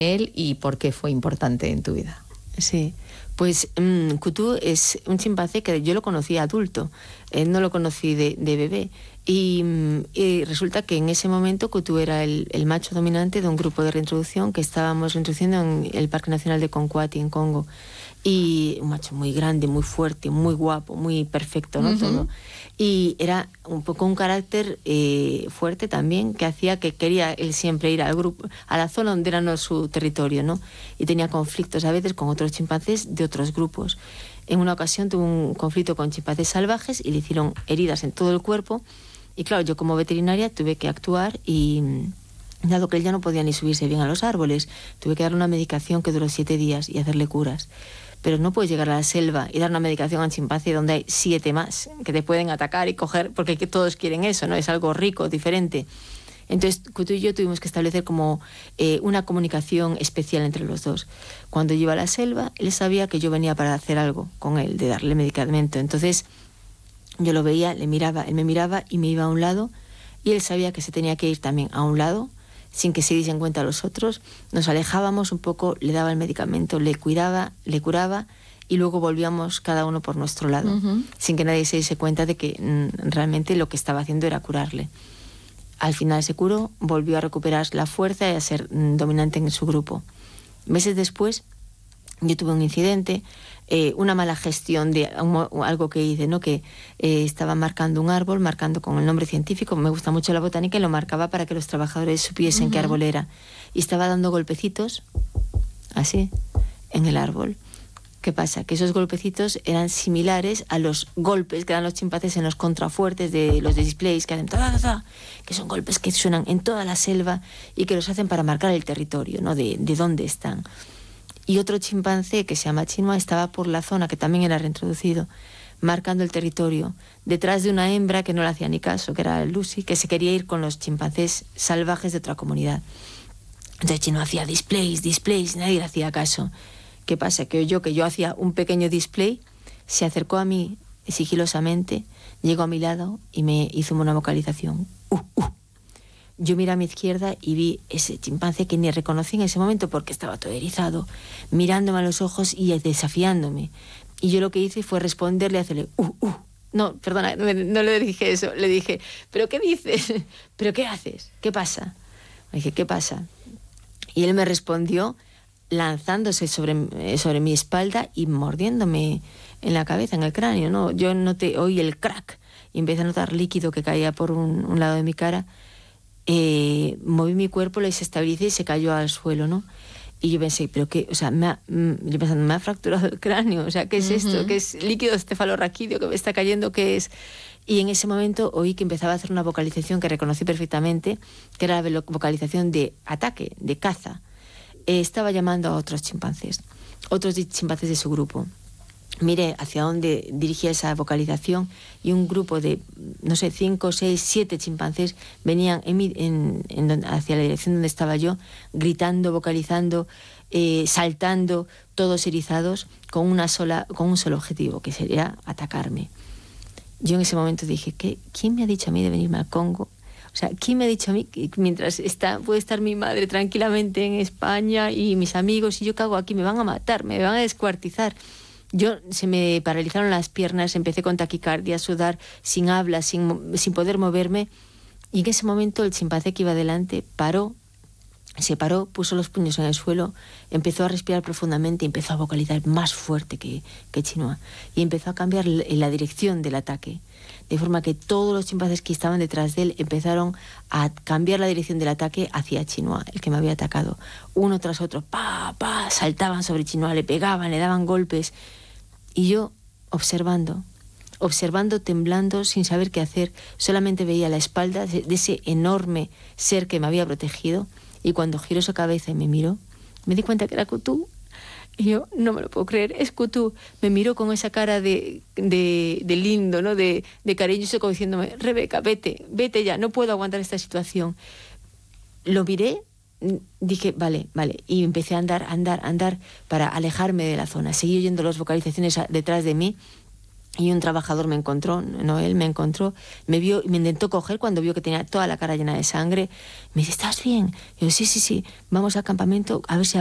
él y por qué fue importante en tu vida. Sí, pues Cutú es un chimpancé que yo lo conocí adulto, no lo conocí de bebé. Y resulta que en ese momento Cutú era el macho dominante de un grupo de reintroducción que estábamos reintroduciendo en el Parque Nacional de Konkwati, en Congo. Y un macho muy grande, muy fuerte, muy guapo, muy perfecto, ¿no? Todo. Y era un poco un carácter fuerte también, que hacía que quería él siempre ir al grupo, a la zona donde era su territorio, ¿no? Y tenía conflictos a veces con otros chimpancés de otros grupos. En una ocasión tuvo un conflicto con chimpancés salvajes y le hicieron heridas en todo el cuerpo. Y claro, yo como veterinaria tuve que actuar y, dado que él ya no podía ni subirse bien a los árboles, tuve que darle una medicación que duró 7 días y hacerle curas. Pero no puedes llegar a la selva y dar una medicación a un chimpancé donde hay 7 más que te pueden atacar y coger, porque todos quieren eso, ¿no? Es algo rico, diferente. Entonces, Cutú y yo tuvimos que establecer como una comunicación especial entre los dos. Cuando yo iba a la selva, él sabía que yo venía para hacer algo con él, de darle medicamento. Entonces, yo lo veía, le miraba, él me miraba y me iba a un lado, y él sabía que se tenía que ir también a un lado, sin que se diesen cuenta los otros. Nos alejábamos un poco, le daba el medicamento, le cuidaba, le curaba, y luego volvíamos cada uno por nuestro lado, sin que nadie se diese cuenta de que realmente lo que estaba haciendo era curarle. Al final se curó, volvió a recuperar la fuerza y a ser dominante en su grupo. Meses después, yo tuve un incidente, una mala gestión de algo que hice, ¿no? Que estaba marcando un árbol, marcando con el nombre científico, me gusta mucho la botánica, y lo marcaba para que los trabajadores supiesen qué árbol era. Y estaba dando golpecitos, así, en el árbol. ¿Qué pasa? Que esos golpecitos eran similares a los golpes que dan los chimpancés en los contrafuertes de los displays, que hacen que son golpes que suenan en toda la selva y que los hacen para marcar el territorio, ¿no? De dónde están. Y otro chimpancé que se llama Chinua estaba por la zona, que también era reintroducido, marcando el territorio, detrás de una hembra que no le hacía ni caso, que era Lucy, que se quería ir con los chimpancés salvajes de otra comunidad. Entonces Chinua hacía displays, nadie le hacía caso. ¿Qué pasa? Que yo hacía un pequeño display, se acercó a mí sigilosamente, llegó a mi lado y me hizo una vocalización. Yo miré a mi izquierda y vi ese chimpancé que ni reconocí en ese momento porque estaba todo erizado, mirándome a los ojos y desafiándome. Y yo lo que hice fue responderle, hacerle No, perdona, no le dije eso, le dije, ¿pero qué dices? ¿Pero qué haces? ¿Qué pasa? Le dije, ¿qué pasa? Y él me respondió lanzándose sobre mi espalda y mordiéndome en la cabeza, en el cráneo, ¿no? Yo oí el crack y empecé a notar líquido que caía por un lado de mi cara. Moví mi cuerpo, le desestabilicé y se cayó al suelo, ¿no? Y yo pensé, ¿pero qué? O sea, me ha fracturado el cráneo, o sea, ¿qué es esto? ¿Qué es líquido cefalorraquídeo que me está cayendo? ¿Qué es? Y en ese momento oí que empezaba a hacer una vocalización que reconocí perfectamente, que era la vocalización de ataque, de caza. Estaba llamando a otros chimpancés de su grupo. Miré hacia dónde dirigía esa vocalización y un grupo de, 5, 6, 7 chimpancés venían hacia la dirección donde estaba yo, gritando, vocalizando, saltando, todos erizados, con un solo objetivo, que sería atacarme. Yo en ese momento dije, ¿quién me ha dicho a mí de venirme al Congo? O sea, ¿quién me ha dicho a mí que mientras puede estar mi madre tranquilamente en España y mis amigos, y yo qué hago aquí? Me van a matar, me van a descuartizar. Se me paralizaron las piernas, empecé con taquicardia, a sudar, sin habla, sin poder moverme. Y en ese momento el chimpancé que iba delante se paró, puso los puños en el suelo, empezó a respirar profundamente y empezó a vocalizar más fuerte que Chinua. Y empezó a cambiar la dirección del ataque. De forma que todos los chimpancés que estaban detrás de él empezaron a cambiar la dirección del ataque hacia Chinua, el que me había atacado. Uno tras otro, saltaban sobre Chinua, le pegaban, le daban golpes. Y yo, observando, temblando, sin saber qué hacer, solamente veía la espalda de ese enorme ser que me había protegido, y cuando giró su cabeza y me miró, me di cuenta que era Cutú. Y yo, no me lo puedo creer, es Cutú. Me miró con esa cara de lindo, ¿no? De cariñoso, como diciéndome, Rebeca, vete ya, no puedo aguantar esta situación. Lo miré, dije, vale, y empecé a andar para alejarme de la zona. Seguí oyendo las vocalizaciones detrás de mí, y un trabajador me encontró, Noel me encontró, me vio y me intentó coger cuando vio que tenía toda la cara llena de sangre. Me dice, ¿estás bien? Y yo, sí, vamos al campamento a ver si